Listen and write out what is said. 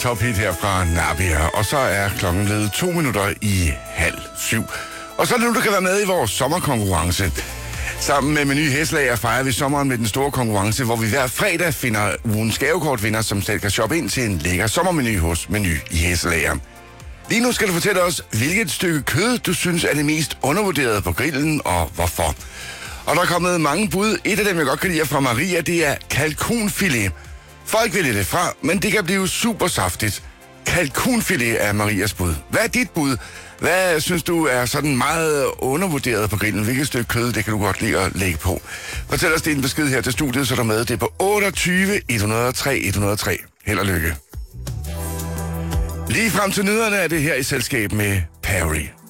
Tophit her fra Nabia, og så er klokken blevet 7:02. Og så er det nu, du kan være med i vores sommerkonkurrence. Sammen med Meny Hesselager fejrer vi sommeren med den store konkurrence, hvor vi hver fredag finder ugens gavekortvinder, som selv kan shoppe ind til en lækker sommermenu hos Meny i Hesselager. Lige nu skal du fortælle os, hvilket stykke kød du synes er det mest undervurderet på grillen, og hvorfor. Og der er kommet mange bud. Et af dem, jeg godt kan lide fra Maria, det er kalkunfilet. Folk vælger det fra, men det kan blive super saftigt. Kalkunfilet er Marias bud. Hvad er dit bud? Hvad synes du er sådan meget undervurderet på grillen? Hvilket stykke kød, det kan du godt lide at lægge på? Fortæl os din besked her til studiet, så er du med. Det er på 28 103 103. Held og lykke. Lige frem til nyderne er det her i selskab med Perry.